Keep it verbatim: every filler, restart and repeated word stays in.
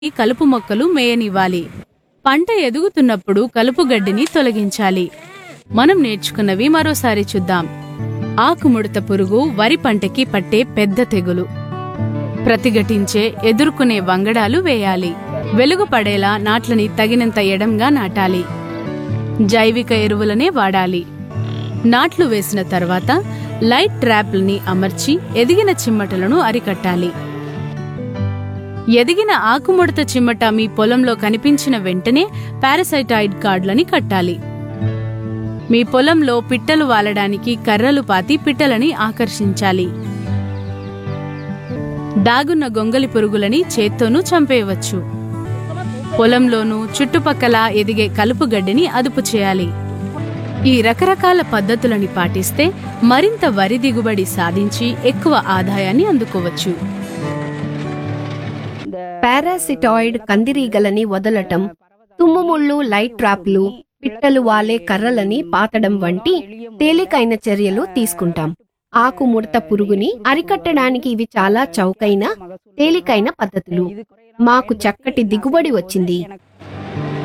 కలుపు మొక్కలు మేయనివ్వాలి. పంట ఎదుగుతున్నప్పుడు కలుపు గడ్డిని తొలగించాలి. మనం నేర్చుకున్నవి మరోసారి చూద్దాం. ఆకుముడత పురుగు వరి పంటకి పట్టే పెద్ద తెగులు. ప్రతిఘటించే ఎదుర్కొనే వంగడాలు వేయాలి. వెలుగు పడేలా నాట్లని తగినంత ఎడంగా నాటాలి. జైవిక ఎరువులనే వాడాలి. నాట్లు వేసిన తర్వాత లైట్ ట్రాప్లని అమర్చి ఎదిగిన చిమ్మటలను అరికట్టాలి. ఎదిగిన ఆకుముడత చిమ్మట మీ పొలంలో కనిపించిన వెంటనే పారాసైటాయిడ్ కార్డులని కట్టాలి. మీ పొలంలో పిట్టలు వాలడానికి కర్రలు పాతి పిట్టలని ఆకర్షించాలి. దాగున్న గొంగలి పురుగులని చేత్తోనూ చంపేయవచ్చు. పొలంలోనూ చుట్టుపక్కల ఎదిగే కలుపు గడ్డిని అదుపు చేయాలి. ఈ రకరకాల పద్ధతులని పాటిస్తే మరింత వరి దిగుబడి సాధించి ఎక్కువ ఆదాయాన్ని అందుకోవచ్చు. పారాసిటాయిడ్ కందిరీగలని వదలటం, తుమ్ముముళ్ళు, లైట్ ట్రాప్లు, పిట్టలు వాలే కర్రలని పాతడం వంటి తేలికైన చర్యలు తీసుకుంటాం. ఆకు ముడత పురుగుని అరికట్టడానికి ఇవి చాలా చౌకైన తేలికైన పద్ధతులు. మాకు చక్కటి దిగుబడి వచ్చింది.